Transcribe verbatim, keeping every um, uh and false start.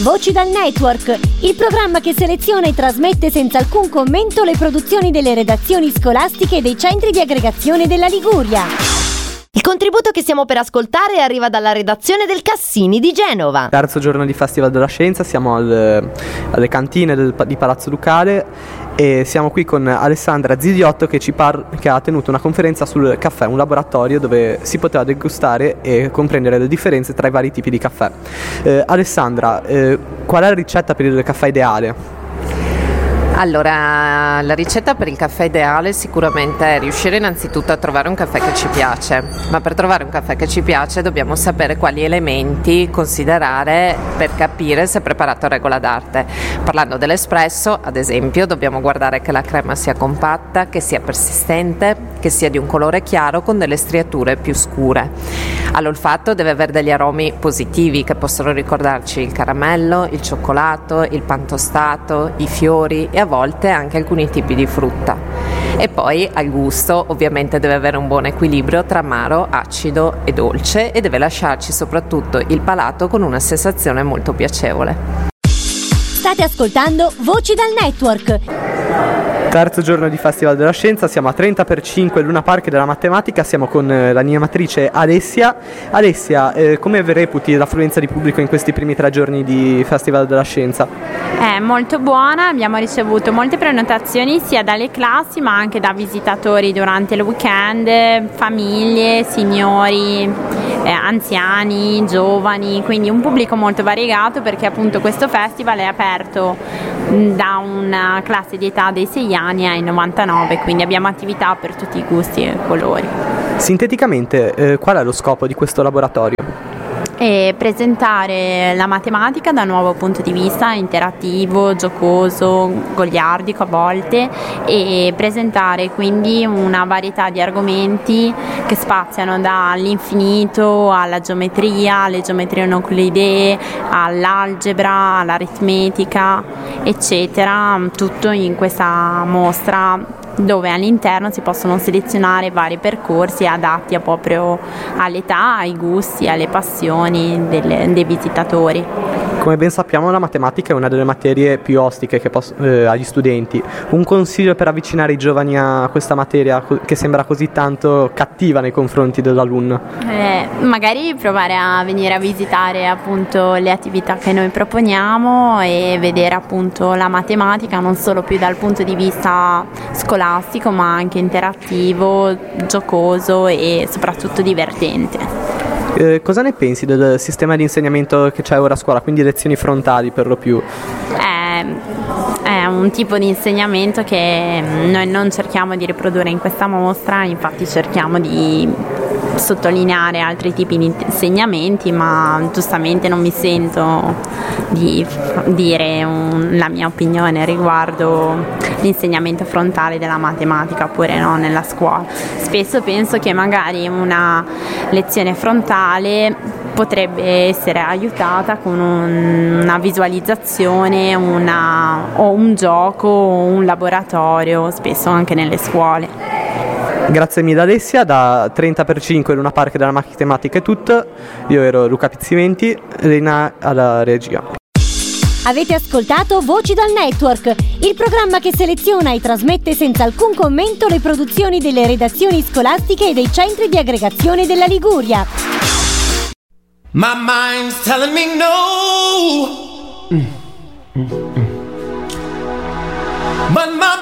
Voci dal Network, il programma che seleziona e trasmette senza alcun commento le produzioni delle redazioni scolastiche e dei centri di aggregazione della Liguria. Il contributo che stiamo per ascoltare arriva dalla redazione del Cassini di Genova. Terzo giorno di Festival della Scienza, siamo al, alle cantine del, di Palazzo Ducale e siamo qui con Alessandra Zidiotto che, ci par- che ha tenuto una conferenza sul caffè, un laboratorio dove si poteva degustare e comprendere le differenze tra i vari tipi di caffè. Eh, Alessandra, eh, qual è la ricetta per il caffè ideale? Allora, la ricetta per il caffè ideale sicuramente è riuscire innanzitutto a trovare un caffè che ci piace, ma per trovare un caffè che ci piace dobbiamo sapere quali elementi considerare per capire se è preparato a regola d'arte. Parlando dell'espresso, ad esempio, dobbiamo guardare che la crema sia compatta, che sia persistente, che sia di un colore chiaro con delle striature più scure. All'olfatto deve avere degli aromi positivi che possono ricordarci il caramello, il cioccolato, il pan tostato, i fiori e a volte anche alcuni tipi di frutta. E poi al gusto ovviamente deve avere un buon equilibrio tra amaro, acido e dolce e deve lasciarci soprattutto il palato con una sensazione molto piacevole. State ascoltando Voci dal Network. Terzo giorno di Festival della Scienza, siamo a trenta per cinque Luna Park della matematica, siamo con eh, l'animatrice Alessia. Alessia, eh, come reputi l'affluenza di pubblico in questi primi tre giorni di Festival della Scienza? È molto buona, abbiamo ricevuto molte prenotazioni sia dalle classi ma anche da visitatori durante il weekend, famiglie, signori, eh, anziani, giovani, quindi un pubblico molto variegato perché appunto questo festival è aperto da una classe di età dei sei anni ai novantanove, quindi abbiamo attività per tutti i gusti e colori. Sinteticamente, eh, qual è lo scopo di questo laboratorio? E presentare la matematica da un nuovo punto di vista interattivo, giocoso, goliardico a volte, e presentare quindi una varietà di argomenti che spaziano dall'infinito alla geometria, alle geometrie non euclidee, all'algebra, all'aritmetica, eccetera, tutto in questa mostra dove all'interno si possono selezionare vari percorsi adatti a proprio all'età, ai gusti, alle passioni delle, dei visitatori. Come ben sappiamo, la matematica è una delle materie più ostiche che poss- eh, agli studenti. Un consiglio per avvicinare i giovani a questa materia co- che sembra così tanto cattiva nei confronti dell'alunno? Eh, magari provare a venire a visitare appunto le attività che noi proponiamo e vedere appunto la matematica non solo più dal punto di vista scolastico ma anche interattivo, giocoso e soprattutto divertente. Eh, cosa ne pensi del sistema di insegnamento che c'è ora a scuola, quindi lezioni frontali per lo più? È, è un tipo di insegnamento che noi non cerchiamo di riprodurre in questa mostra, infatti cerchiamo di sottolineare altri tipi di insegnamenti, ma giustamente non mi sento di dire un, la mia opinione riguardo l'insegnamento frontale della matematica oppure no nella scuola. Spesso penso che magari una lezione frontale potrebbe essere aiutata con un, una visualizzazione, una, o un gioco o un laboratorio, spesso anche nelle scuole. Grazie mille Alessia, da trenta per cinque Luna Park della matematica è tutto. Io ero Luca Pizzimenti, Elena alla regia. Avete ascoltato Voci dal Network, il programma che seleziona e trasmette senza alcun commento le produzioni delle redazioni scolastiche e dei centri di aggregazione della Liguria. My mind's telling me no, mm. Mm. But my